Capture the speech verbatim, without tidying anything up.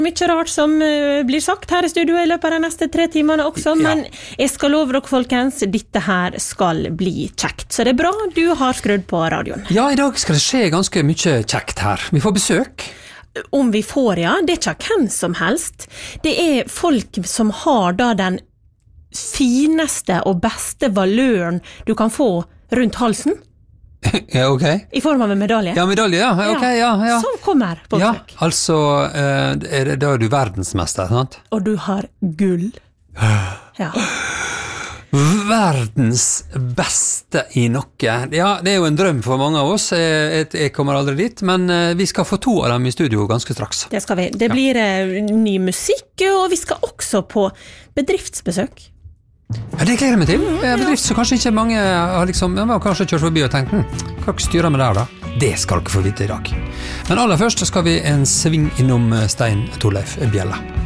Mykje rart som uh, blir sagt her i studio i løpet av de neste tre timene også, ja. Men jeg skal love dere, folkens, dette her skal bli kjekt. Så det er bra du har skrudd på radioen. Ja, i dag skal det skje ganske mye kjekt her. Vi får besøk. Om vi får, ja. Det er ikke hvem som helst. Det er folk som har da den fineste og beste valøren du kan få rundt halsen. Ja, ok. I form av en medalje. Ja, medalje, ja. Ok, ja, ja. Som kommer på besøk. Ja, altså, uh, er det, da er du verdensmester, sant? Og du har gull. Ja. Verdens beste i noe. Ja, det er jo en drøm for mange av oss. Jeg, jeg kommer aldri dit, men vi skal få to av dem i studio ganske straks. Det skal vi. Det blir ja. Ny musikk, og vi skal også på bedriftsbesøk. Ja, det gleder jeg meg til. Bedrift som kanskje ikke mange har liksom, ja, kanskje kjørt forbi og tenkt, hm, hva styrer med der da? Det skal dere få vite i dag. Men aller først skal vi en sving innom Stein Torleif Bjella.